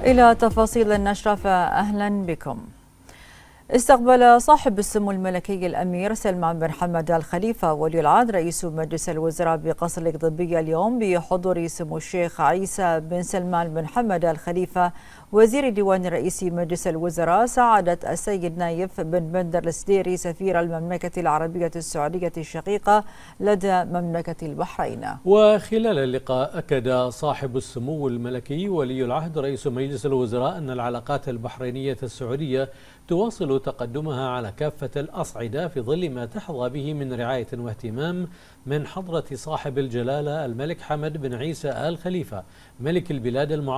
إلى تفاصيل النشرة فأهلا بكم. استقبل صاحب السمو الملكي الأمير سلمان بن حمد آل خليفة ولي العهد رئيس مجلس الوزراء بقصر القطبية اليوم بحضور سمو الشيخ عيسى بن سلمان بن حمد آل خليفة وزير ديوان رئيس مجلس الوزراء سعادة السيد نايف بن بندر السديري سفير المملكة العربية السعودية الشقيقة لدى مملكة البحرين. وخلال اللقاء أكد صاحب السمو الملكي ولي العهد رئيس مجلس الوزراء أن العلاقات البحرينية السعودية تواصل تقدمها على كافة الأصعدة في ظل ما تحظى به من رعاية واهتمام من حضرة صاحب الجلالة الملك حمد بن عيسى آل خليفة ملك البلاد